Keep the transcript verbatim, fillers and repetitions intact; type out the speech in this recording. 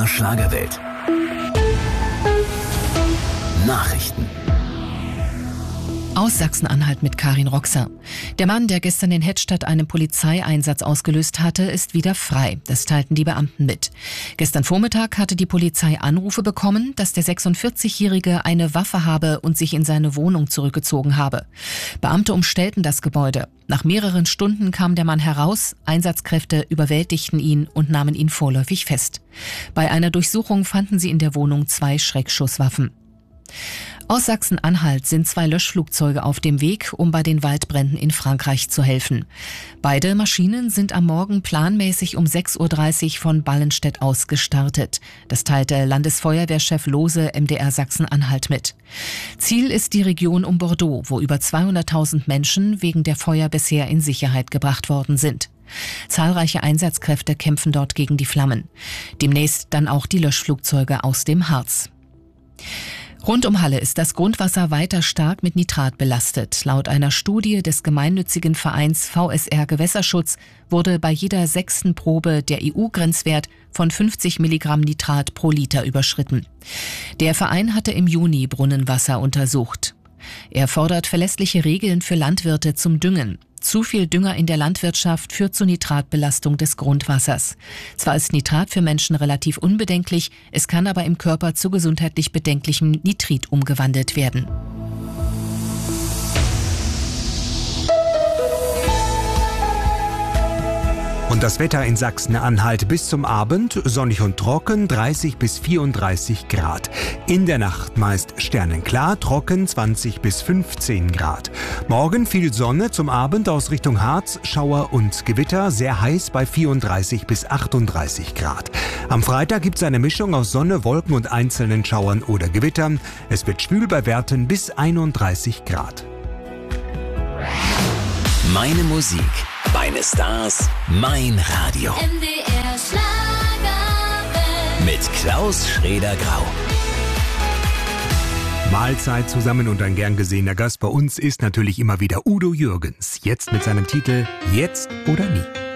der Schlagerwelt. Nachrichten. Aus Sachsen-Anhalt mit Karin Roxer. Der Mann, der gestern in Hettstadt einen Polizeieinsatz ausgelöst hatte, ist wieder frei. Das teilten die Beamten mit. Gestern Vormittag hatte die Polizei Anrufe bekommen, dass der sechsundvierzigjährige eine Waffe habe und sich in seine Wohnung zurückgezogen habe. Beamte umstellten das Gebäude. Nach mehreren Stunden kam der Mann heraus, Einsatzkräfte überwältigten ihn und nahmen ihn vorläufig fest. Bei einer Durchsuchung fanden sie in der Wohnung zwei Schreckschusswaffen. Aus Sachsen-Anhalt sind zwei Löschflugzeuge auf dem Weg, um bei den Waldbränden in Frankreich zu helfen. Beide Maschinen sind am Morgen planmäßig um sechs Uhr dreißig von Ballenstedt aus gestartet. Das teilte Landesfeuerwehrchef Lohse M D R Sachsen-Anhalt mit. Ziel ist die Region um Bordeaux, wo über zweihunderttausend Menschen wegen der Feuer bisher in Sicherheit gebracht worden sind. Zahlreiche Einsatzkräfte kämpfen dort gegen die Flammen. Demnächst dann auch die Löschflugzeuge aus dem Harz. Rund um Halle ist das Grundwasser weiter stark mit Nitrat belastet. Laut einer Studie des gemeinnützigen Vereins V S R Gewässerschutz wurde bei jeder sechsten Probe der E U-Grenzwert von fünfzig Milligramm Nitrat pro Liter überschritten. Der Verein hatte im Juni Brunnenwasser untersucht. Er fordert verlässliche Regeln für Landwirte zum Düngen. Zu viel Dünger in der Landwirtschaft führt zur Nitratbelastung des Grundwassers. Zwar ist Nitrat für Menschen relativ unbedenklich, es kann aber im Körper zu gesundheitlich bedenklichem Nitrit umgewandelt werden. Und das Wetter in Sachsen-Anhalt bis zum Abend sonnig und trocken, dreißig bis vierunddreißig Grad. In der Nacht meist sternenklar, trocken zwanzig bis fünfzehn Grad. Morgen viel Sonne, zum Abend aus Richtung Harz, Schauer und Gewitter, sehr heiß bei vierunddreißig bis achtunddreißig Grad. Am Freitag gibt es eine Mischung aus Sonne, Wolken und einzelnen Schauern oder Gewittern. Es wird schwül bei Werten bis einunddreißig Grad. Meine Musik, meine Stars, mein Radio. M D R Schlagerwelt. Mit Klaus Schrader-Grau. Mahlzeit zusammen und ein gern gesehener Gast bei uns ist natürlich immer wieder Udo Jürgens. Jetzt mit seinem Titel Jetzt oder Nie.